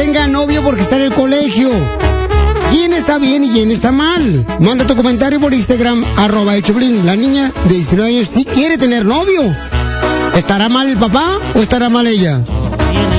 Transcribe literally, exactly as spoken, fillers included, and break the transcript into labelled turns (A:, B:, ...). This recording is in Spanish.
A: tenga novio porque está en el colegio. ¿Quién está bien y quién está mal? Manda tu comentario por Instagram, arroba el Choplin. La niña de diecinueve años sí quiere tener novio. ¿Estará mal el papá o estará mal ella?